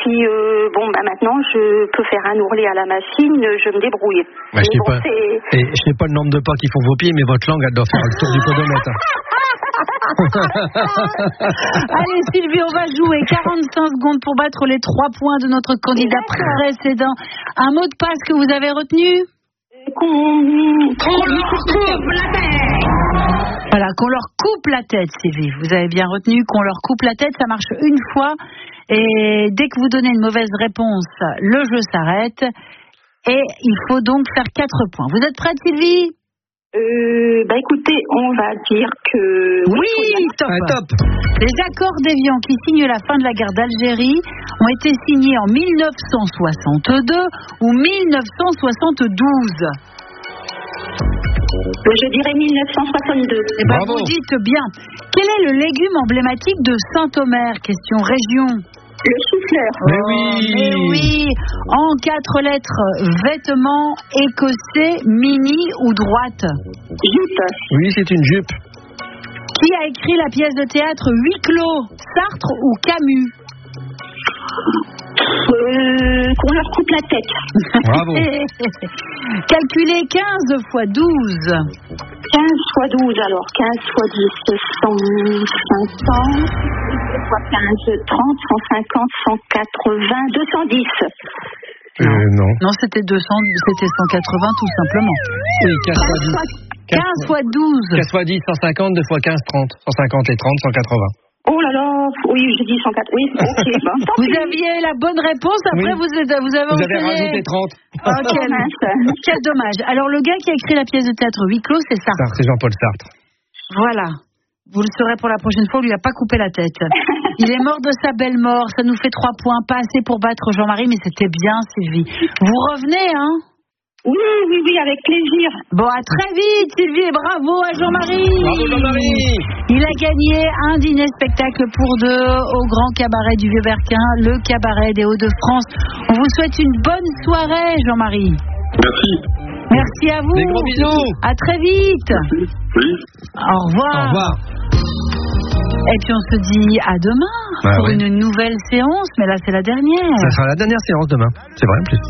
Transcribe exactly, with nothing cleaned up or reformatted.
puis euh, bon, bah maintenant, je peux faire un ourlet à la machine, je me débrouille. Ouais, je sais bon, pas. Et je sais pas le nombre de pas qui font vos pieds, mais votre langue, elle doit faire le tour du podomètre. Allez Sylvie, on va jouer quarante-cinq secondes pour battre les trois points de notre candidat précédent. Un mot de passe que vous avez retenu? Qu'on qu'on leur coupe la tête. Voilà, qu'on leur coupe la tête, Sylvie. Vous avez bien retenu qu'on leur coupe la tête, ça marche une fois. Et dès que vous donnez une mauvaise réponse, le jeu s'arrête. Et il faut donc faire quatre points. Vous êtes prête, Sylvie? Euh, bah écoutez, on va dire que... Oui, oui top. Ah, top. Les accords d'Évian qui signent la fin de la guerre d'Algérie ont été signés en mille neuf cent soixante-deux ou mille neuf cent soixante-douze. Je dirais mille neuf cent soixante-deux. Eh ben, vous dites bien. Quel est le légume emblématique de Saint-Omer? Question région. Le chou-fleur. Mais Oh, oui. mais oui. En quatre lettres, vêtements, écossais, mini ou droite? Jupe. Oui, c'est une jupe. Qui a écrit la pièce de théâtre Huis clos? Sartre ou Camus? Euh, qu'on leur coupe la tête. Bravo. Calculez quinze fois douze. quinze fois douze, alors quinze fois dix, cent cinquante, fois quinze, trente, cent cinquante, cent quatre-vingts, deux cent dix. Euh, non. Non, c'était deux cents, c'était cent quatre-vingts tout simplement. Oui, quinze fois dix. quinze fois douze. quinze fois dix, cent cinquante, deux fois quinze, trente. cent cinquante et trente, cent quatre-vingts. Oh là là, oui, j'ai dit cent quatre, oui, ok. Bon, tant Vous pis. aviez la bonne réponse, après Oui. vous, êtes, vous avez Vous avez enchaîné. rajouté trente. Oh, quel, quel dommage. Alors le gars qui a écrit la pièce de théâtre Huis clos, c'est ça. Sartre, c'est Jean-Paul Sartre. Voilà. Vous le saurez pour la prochaine fois, on lui a pas coupé la tête. Il est mort de sa belle mort, ça nous fait trois points, pas assez pour battre Jean-Marie, mais c'était bien Sylvie. Vous revenez, hein? Oui, oui, oui, avec plaisir. Bon, à très vite Sylvie et bravo à Jean-Marie. Bravo Jean-Marie. Il a gagné un dîner spectacle pour deux au Grand Cabaret du Vieux-Berquin, le cabaret des Hauts-de-France. On vous souhaite une bonne soirée Jean-Marie. Merci. Merci à vous. Des gros bisous. À très vite. Oui. Au revoir. Au revoir. Et puis on se dit à demain Bah pour oui. une nouvelle séance, mais là c'est la dernière. Ça sera la dernière séance demain. C'est vrai en plus.